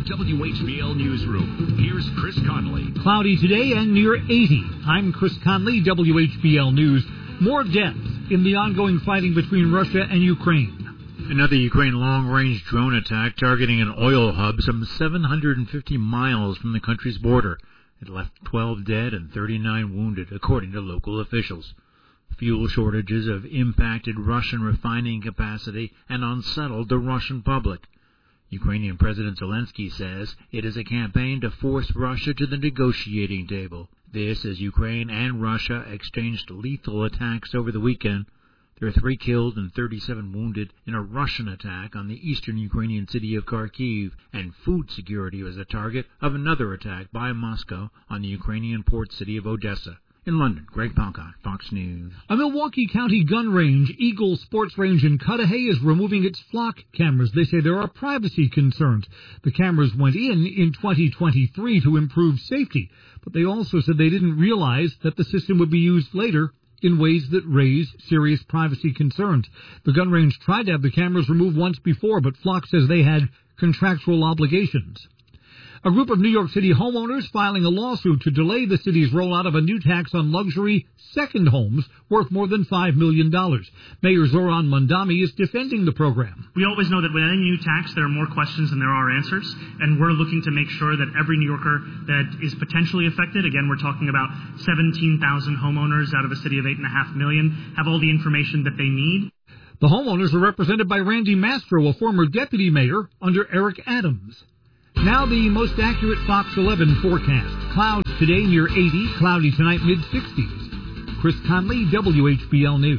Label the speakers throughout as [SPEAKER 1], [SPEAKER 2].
[SPEAKER 1] WHBL Newsroom. Here's Chris Conley.
[SPEAKER 2] Cloudy today and near 80. I'm Chris Conley, WHBL News. More deaths in the ongoing fighting between Russia and Ukraine.
[SPEAKER 3] Another Ukraine long-range drone attack targeting an oil hub some 750 miles from the country's border. It left 12 dead and 39 wounded, according to local officials. Fuel shortages have impacted Russian refining capacity and unsettled the Russian public. Ukrainian President Zelensky says it is a campaign to force Russia to the negotiating table. This as Ukraine and Russia exchanged lethal attacks over the weekend. There are 3 killed and 37 wounded in a Russian attack on the eastern Ukrainian city of Kharkiv, and food security was the target of another attack by Moscow on the Ukrainian port city of Odessa. In London, Greg Palcott, Fox News.
[SPEAKER 2] A Milwaukee County gun range, Eagle Sports Range in Cudahy, is removing its flock cameras. They say there are privacy concerns. The cameras went in 2023 to improve safety, but they also said they didn't realize that the system would be used later in ways that raise serious privacy concerns. The gun range tried to have the cameras removed once before, but Flock says they had contractual obligations. A group of New York City homeowners filing a lawsuit to delay the city's rollout of a new tax on luxury second homes worth more than $5 million. Mayor Zoran Mondami is defending the program.
[SPEAKER 4] We always know that with any new tax, there are more questions than there are answers, and we're looking to make sure that every New Yorker that is potentially affected, again, we're talking about 17,000 homeowners out of a city of 8.5 million, have all the information that they need.
[SPEAKER 2] The homeowners are represented by Randy Mastro, a former deputy mayor under Eric Adams. Now the most accurate Fox 11 forecast. Clouds today near 80, cloudy tonight mid-60s. Chris Conley, WHBL News.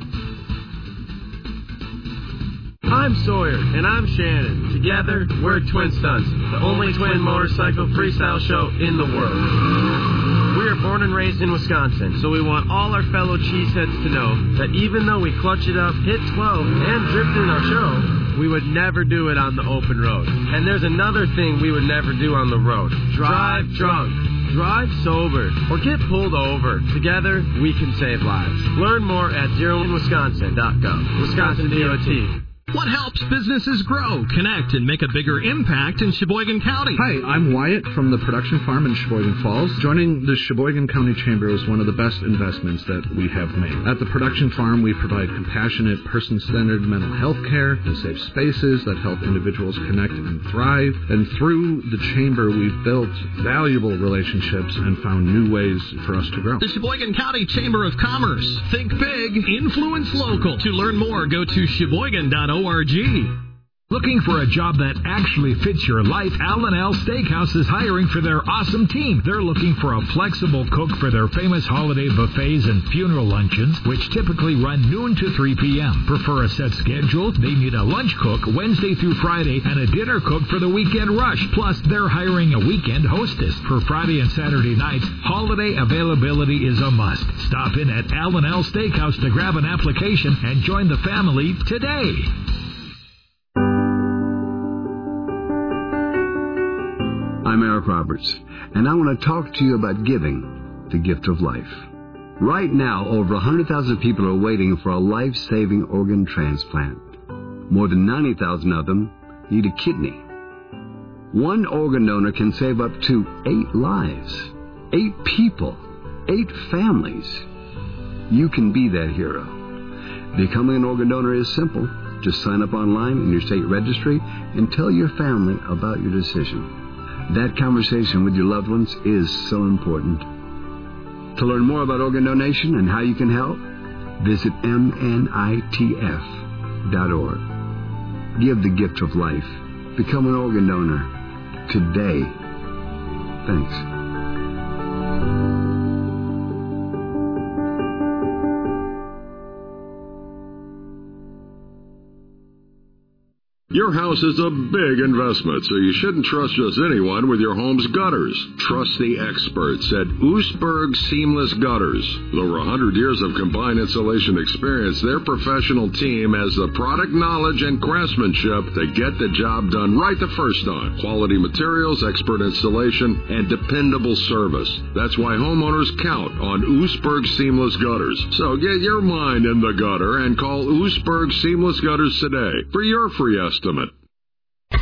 [SPEAKER 5] I'm Sawyer, and I'm Shannon. Together, we're Twin Stunts, the only twin motorcycle freestyle show in the world. We are born and raised in Wisconsin, so we want all our fellow cheeseheads to know that even though we clutch it up, hit 12, and drift in our show, we would never do it on the open road. And there's another thing we would never do on the road. Drive drunk. Drive sober. Or get pulled over. Together, we can save lives. Learn more at zeroinwisconsin.gov. Wisconsin DOT.
[SPEAKER 6] What helps businesses grow, connect, and make a bigger impact in Sheboygan County?
[SPEAKER 7] Hi, I'm Wyatt from the production farm in Sheboygan Falls. Joining the Sheboygan County Chamber is one of the best investments that we have made. At the production farm, we provide compassionate, person-centered mental health care and safe spaces that help individuals connect and thrive. And through the chamber, we've built valuable relationships and found new ways for us to grow.
[SPEAKER 6] The Sheboygan County Chamber of Commerce. Think big, influence local. To learn more, go to sheboygan.org.
[SPEAKER 8] Looking for a job that actually fits your life? Al & Al Steakhouse is hiring for their awesome team. They're looking for a flexible cook for their famous holiday buffets and funeral luncheons, which typically run noon to 3 p.m. Prefer a set schedule? They need a lunch cook Wednesday through Friday and a dinner cook for the weekend rush. Plus, they're hiring a weekend hostess for Friday and Saturday nights. Holiday availability is a must. Stop in at Al & Al Steakhouse to grab an application and join the family today.
[SPEAKER 9] I'm Eric Roberts, and I want to talk to you about giving the gift of life. Right now, over 100,000 people are waiting for a life-saving organ transplant. More than 90,000 of them need a kidney. One organ donor can save up to 8 lives, 8 people, 8 families. You can be that hero. Becoming an organ donor is simple. Just sign up online in your state registry and tell your family about your decision. That conversation with your loved ones is so important. To learn more about organ donation and how you can help, visit mnitf.org. Give the gift of life. Become an organ donor today. Thanks.
[SPEAKER 10] Your house is a big investment, so you shouldn't trust just anyone with your home's gutters. Trust the experts at Oostburg Seamless Gutters. With over 100 years of combined installation experience, their professional team has the product knowledge and craftsmanship to get the job done right the first time. Quality materials, expert installation, and dependable service. That's why homeowners count on Oostburg Seamless Gutters. So get your mind in the gutter and call Oostburg Seamless Gutters today for your free estimate.